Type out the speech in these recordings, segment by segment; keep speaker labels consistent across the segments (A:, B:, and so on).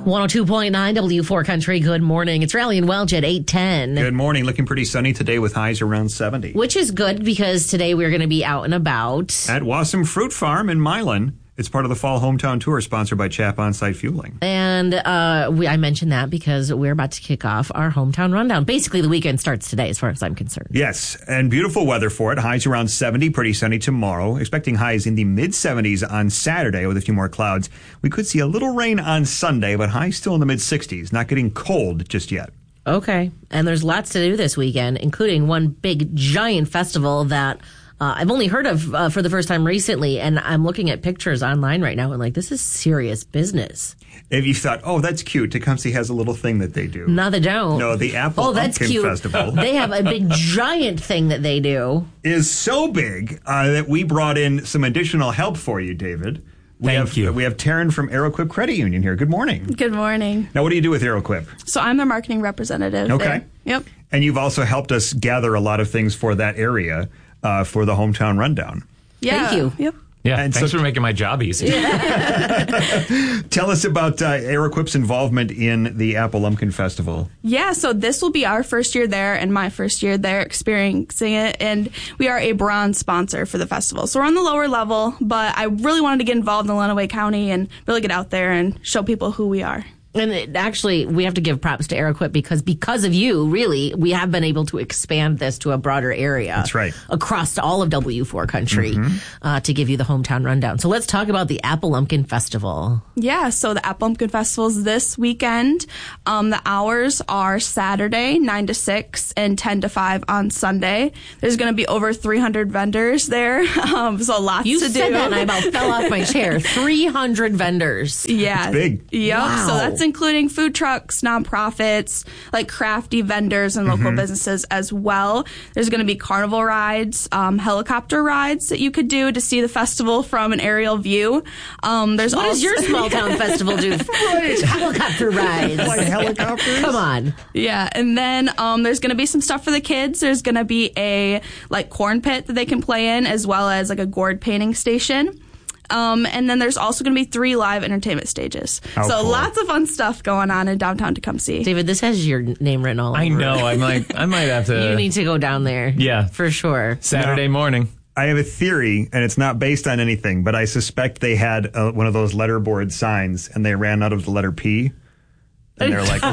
A: 102.9 W4 Country. Good morning. It's Rally and Welch at 8:10.
B: Good morning. Looking pretty sunny today with highs around 70.
A: Which is good because today we're going to be out and about.
B: At Wassum Fruit Farm in Milan. It's part of the Fall Hometown Tour sponsored by CHAP On-Site Fueling.
A: And I mentioned that because we're about to kick off our Hometown Rundown. Basically, the weekend starts today as far as I'm concerned.
B: Yes, and beautiful weather for it. Highs around 70, pretty sunny tomorrow. Expecting highs in the mid-70s on Saturday with a few more clouds. We could see a little rain on Sunday, but highs still in the mid-60s. Not getting cold just yet.
A: Okay. And there's lots to do this weekend, including one big, giant festival that I've only heard of for the first time recently, and I'm looking at pictures online right now and like, this is serious business.
B: If you thought, oh, that's cute, Tecumseh has a little thing that they do.
A: No, they don't.
B: No, the Apple Pumpkin Festival.
A: They have a big, giant thing that they do.
B: Is so big that we brought in some additional help for you, David.
C: Thank you.
B: We have Taryn from AeroQuip Credit Union here. Good morning.
D: Good morning.
B: Now, what do you do with AeroQuip?
D: So I'm their marketing representative.
B: Okay.
D: There. Yep.
B: And you've also helped us gather a lot of things for that area for the Hometown Rundown.
D: Yeah.
A: Thank you.
D: Yep.
C: Yeah,
B: and
C: thanks for making my job easy.
B: Tell us about AeroQuip's involvement in the Apple Lumpkin Festival.
D: Yeah, so this will be our first year there and my first year there experiencing it, and we are a bronze sponsor for the festival. So we're on the lower level, but I really wanted to get involved in Lenawee County and really get out there and show people who we are.
A: And actually, we have to give props to AeroQuip because of you, really, we have been able to expand this to a broader area.
B: That's right.
A: Across all of W4 Country to give you the Hometown Rundown. So let's talk about the Apple Lumpkin Festival.
D: Yeah, so the Apple Lumpkin Festival is this weekend. The hours are Saturday, 9 to 6, and 10 to 5 on Sunday. There's going to be over 300 vendors there, so lots to do.
A: You said that and I about fell off my chair. 300 vendors.
D: Yeah.
B: It's big.
D: Yep,
A: Wow.
D: so that's including food trucks, nonprofits, like crafty vendors and local businesses as well. There's going to be carnival rides, helicopter rides that you could do to see the festival from an aerial view.
A: What does your small town festival do? It's helicopter rides.
B: Like helicopters?
A: Come on.
D: Yeah, and then there's going to be some stuff for the kids. There's going to be a like corn pit that they can play in, as well as like a gourd painting station. And then there's also going to be 3 live entertainment stages.
B: How
D: so
B: cool.
D: Lots of fun stuff going on in downtown Tecumseh.
A: David, this has your name written all over
C: I know.
A: it.
C: I might have to.
A: You need to go down there.
C: Yeah.
A: For sure.
C: Saturday morning.
B: I have a theory, and it's not based on anything, but I suspect they had one of those letterboard signs, and they ran out of the letter P. And they're like,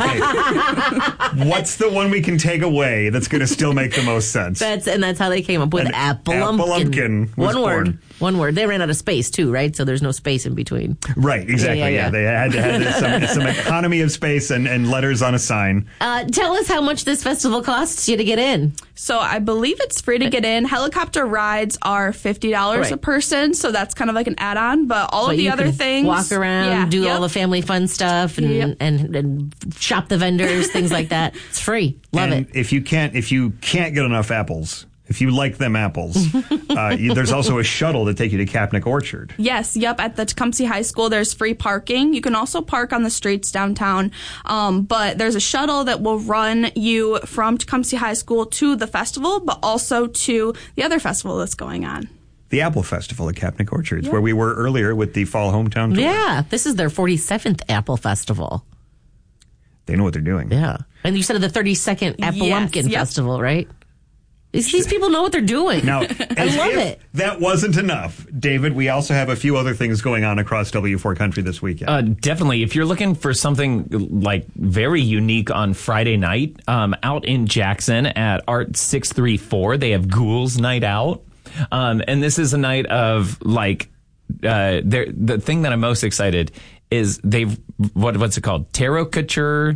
B: okay, what's the one we can take away that's going to still make the most sense?
A: That's how they came up with
B: And
A: Apple
B: Apple Lumpkin was
A: One word.
B: born.
A: One word. They ran out of space too, right? So there's no space in between.
B: Right, exactly.
A: Yeah.
B: They had to have some economy of space and letters on a sign.
A: Tell us how much this festival costs you to get in.
D: So I believe it's free to get in. Helicopter rides are $50 a person, so that's kind of like an add-on. But all of the
A: you
D: other
A: can
D: things,
A: walk around, do all the family fun stuff, and shop the vendors, things like that. It's free. Love
B: And
A: it.
B: if you can't get enough apples, if you like them apples, there's also a shuttle to take you to Kapnick Orchard.
D: Yes, yep. At the Tecumseh High School, there's free parking. You can also park on the streets downtown, but there's a shuttle that will run you from Tecumseh High School to the festival, but also to the other festival that's going on.
B: The Apple Festival at Kapnick Orchards, where we were earlier with the Fall Hometown Tour.
A: Yeah, this is their 47th Apple Festival.
B: They know what they're doing.
A: Yeah. And you said the 32nd Apple
D: Yes,
A: Lumpkin
D: yep.
A: Festival, right? These people know what they're doing.
B: Now,
A: I
B: as
A: love
B: if
A: it.
B: that wasn't enough, David, we also have a few other things going on across W4 Country this weekend.
C: Definitely. If you're looking for something like very unique on Friday night, out in Jackson at Art 634, they have Ghouls Night Out. And this is a night of like, the thing that I'm most excited is what's it called? Tarot couture.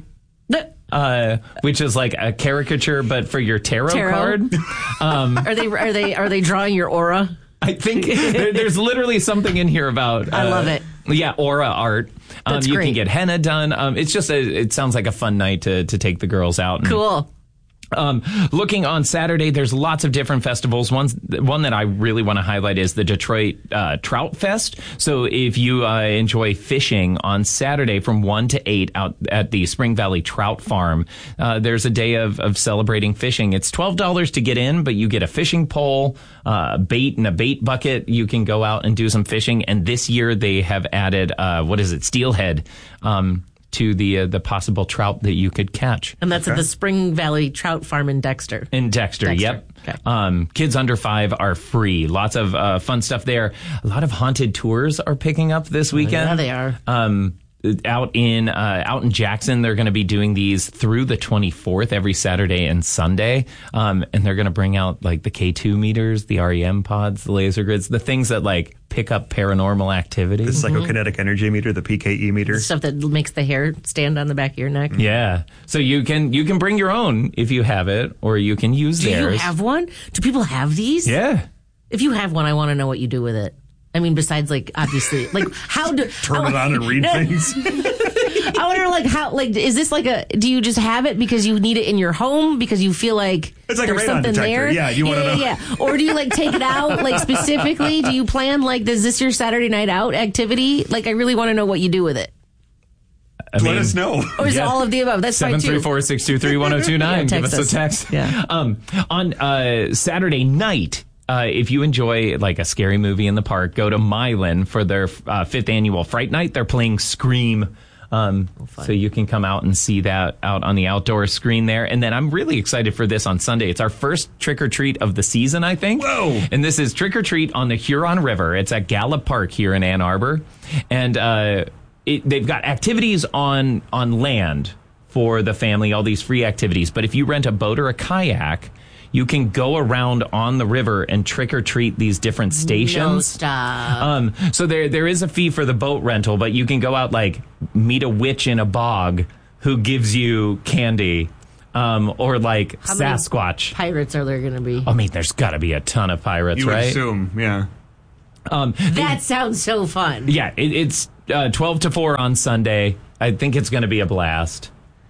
C: Which is like a caricature, but for your tarot card.
A: Are they drawing your aura?
C: I think there's literally something in here about.
A: I love it.
C: Yeah, aura art.
A: That's
C: you
A: great.
C: can get henna done. It's just it sounds like a fun night to take the girls out. And,
A: Cool.
C: Looking on Saturday, there's lots of different festivals. One that I really want to highlight is the Detroit Trout Fest. So if you enjoy fishing on Saturday from 1 to 8 out at the Spring Valley Trout Farm, there's a day of celebrating fishing. It's $12 to get in, but you get a fishing pole, bait, and a bait bucket. You can go out and do some fishing. And this year they have added, steelhead. to the possible trout that you could catch.
A: And that's at the Spring Valley Trout Farm in Dexter.
C: In Dexter. Yep.
A: Okay.
C: Kids under 5 are free. Lots of fun stuff there. A lot of haunted tours are picking up this weekend.
A: Yeah, they are.
C: Out in Jackson, they're going to be doing these through the 24th every Saturday and Sunday. And they're going to bring out like the K2 meters, the REM pods, the laser grids, the things that like pick up paranormal activity.
B: The psychokinetic energy meter, the PKE meter.
A: Stuff that makes the hair stand on the back of your neck.
C: Yeah. So you can bring your own if you have it, or you can use theirs.
A: Do you have one? Do people have these?
C: Yeah.
A: If you have one, I want to know what you do with it. I mean, besides, like, obviously, like, how do...
B: Turn it on and read things.
A: I wonder, like, how, like, is this like do you just have it because you need it in your home because you feel like
B: it's like
A: there's
B: a radon
A: something
B: detector.
A: there?
B: Yeah, you want to know.
A: Yeah. Or do you, like, take it out, like, specifically? Do you plan, like, is this your Saturday night out activity? Like, I really want to know what you do with it.
B: Let us know.
A: Or is it all of the above? That's fine, too.
C: 734-623-1029. Give us a text.
A: Yeah.
C: On Saturday night... if you enjoy like a scary movie in the park, go to Milan for their 5th annual Fright Night. They're playing Scream. So you can come out and see that out on the outdoor screen there. And then I'm really excited for this on Sunday. It's our first trick or treat of the season, I think.
B: Whoa!
C: And this is trick or treat on the Huron River. It's at Gallup Park here in Ann Arbor. And they've got activities on land for the family, all these free activities. But if you rent a boat or a kayak, you can go around on the river and trick or treat these different stations.
A: No stop.
C: So there is a fee for the boat rental, but you can go out like meet a witch in a bog who gives you candy, or like
A: How many
C: Sasquatch.
A: Pirates are there going to be?
C: I mean, there's got to be a ton of pirates,
B: You would
C: right?
B: assume, yeah.
A: That sounds so fun.
C: Yeah, it's 12 to 4 on Sunday. I think it's going to be a blast.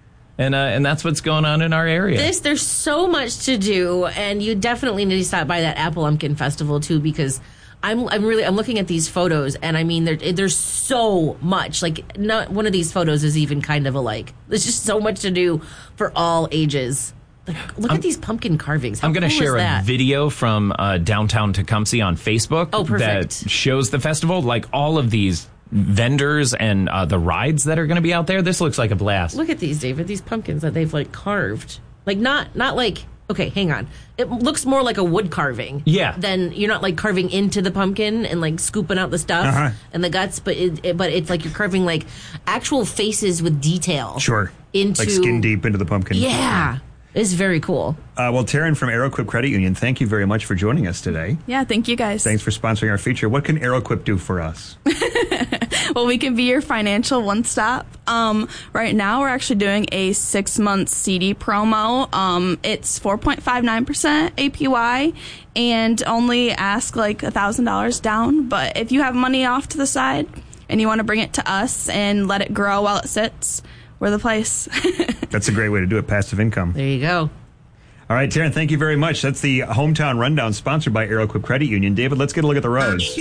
C: And that's what's going on in our area.
A: There's so much to do, and you definitely need to stop by that Apple Lumpkin Festival too, because I'm looking at these photos, and I mean there's so much. Like, not one of these photos is even kind of alike. There's just so much to do for all ages. Like, look at these pumpkin carvings. How
C: I'm going to
A: cool
C: share
A: is
C: a
A: that?
C: video from downtown Tecumseh on Facebook that shows the festival, like all of these vendors and the rides that are going to be out there. This looks like a blast.
A: Look at these, David. These pumpkins that they've like carved. Like not like. Okay, hang on. It looks more like a wood carving.
C: Yeah.
A: Then you're not like carving into the pumpkin and like scooping out the stuff and the guts, but it's like you're carving like actual faces with detail.
B: Sure.
A: Into
B: like skin deep into the pumpkin.
A: Yeah. It's very cool.
B: Well, Taryn from AeroQuip Credit Union, thank you very much for joining us today.
D: Yeah, thank you guys.
B: Thanks for sponsoring our feature. What can AeroQuip do for us?
D: Well, we can be your financial one-stop. Right now, we're actually doing a 6-month CD promo. It's 4.59% APY and only ask like $1,000 down. But if you have money off to the side and you want to bring it to us and let it grow while it sits, we're the place.
B: That's a great way to do it, passive income.
A: There you go.
B: All right, Taryn, thank you very much. That's the Hometown Rundown sponsored by AeroQuip Credit Union. David, let's get a look at the roads.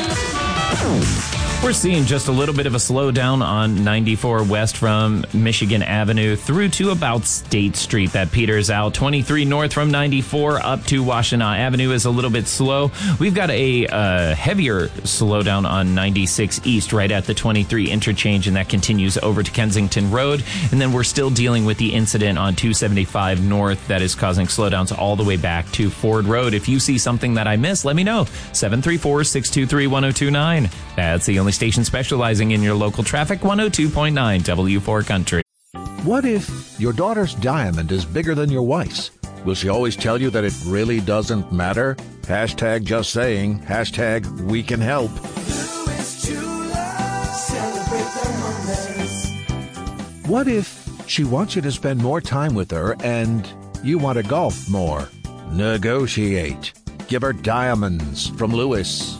C: We're seeing just a little bit of a slowdown on 94 west from Michigan Avenue through to about State Street. That peters out. 23 north from 94 up to Washtenaw Avenue is a little bit slow. We've got a heavier slowdown on 96 east right at the 23 interchange, and that continues over to Kensington Road. And then we're still dealing with the incident on 275 north that is causing slowdowns all the way back to Ford Road. If you see something that I missed, let me know. 734-623-1029. That's the only station specializing in your local traffic, 102.9 W4 Country.
E: What if your daughter's diamond is bigger than your wife's? Will she always tell you that it really doesn't matter? Hashtag just saying. Hashtag we can help. What if she wants you to spend more time with her and you want to golf more? Negotiate. Give her diamonds from Lewis.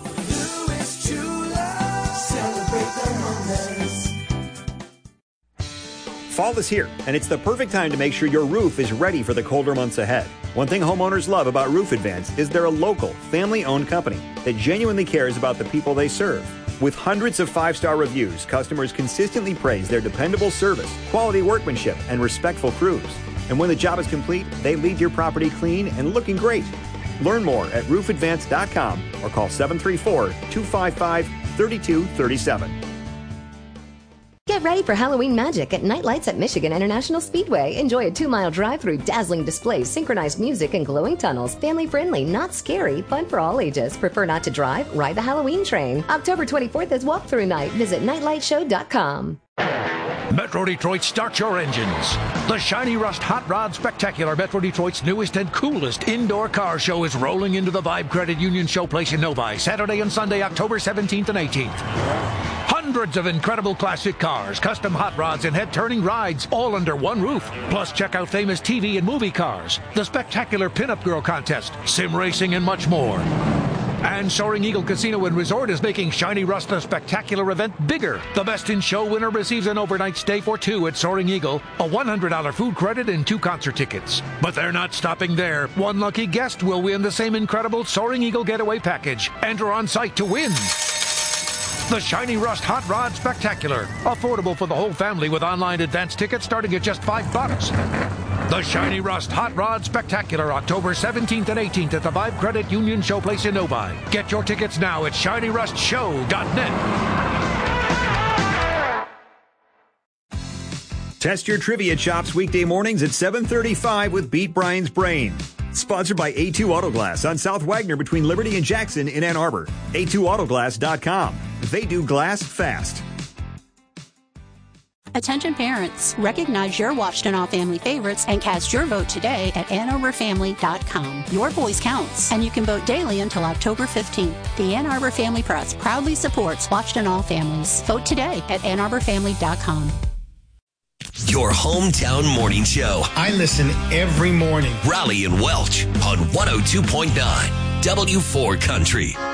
F: Fall is here, and it's the perfect time to make sure your roof is ready for the colder months ahead. One thing homeowners love about Roof Advance is they're a local, family-owned company that genuinely cares about the people they serve. With hundreds of 5-star reviews, customers consistently praise their dependable service, quality workmanship, and respectful crews. And when the job is complete, they leave your property clean and looking great. Learn more at roofadvance.com or call 734-255-3237.
G: Get ready for Halloween magic at Night Lights at Michigan International Speedway. Enjoy a 2-mile drive through dazzling displays, synchronized music, and glowing tunnels. Family friendly, not scary, fun for all ages. Prefer not to drive? Ride the Halloween train. October 24th is walkthrough night. Visit nightlightshow.com.
E: Metro Detroit, start your engines. The Shiny Rust Hot Rod Spectacular, Metro Detroit's newest and coolest indoor car show, is rolling into the Vibe Credit Union Showplace in Novi, Saturday and Sunday, October 17th and 18th. Hundreds of incredible classic cars, custom hot rods, and head-turning rides, all under one roof. Plus, check out famous TV and movie cars, the spectacular Pinup Girl Contest, sim racing, and much more. And Soaring Eagle Casino and Resort is making Shiny Rust a spectacular event bigger. The Best in Show winner receives an overnight stay for 2 at Soaring Eagle, a $100 food credit, and 2 concert tickets. But they're not stopping there. One lucky guest will win the same incredible Soaring Eagle getaway package. Enter on site to win. The Shiny Rust Hot Rod Spectacular. Affordable for the whole family with online advance tickets starting at just $5. The Shiny Rust Hot Rod Spectacular, October 17th and 18th at the Vibe Credit Union Showplace in Novi. Get your tickets now at ShinyRustShow.net.
F: Test your trivia chops weekday mornings at 7:35 with Beat Brian's Brain. Sponsored by A2 Auto Glass on South Wagner between Liberty and Jackson in Ann Arbor. A2Autoglass.com. They do glass fast.
H: Attention parents, recognize your Washtenaw family favorites and cast your vote today at AnnArborFamily.com. Your voice counts, and you can vote daily until October 15th. The Ann Arbor Family Press proudly supports Washtenaw families. Vote today at AnnArborFamily.com.
I: Your hometown morning show.
J: I listen every morning.
I: Raleigh and Welch on 102.9 W4 Country.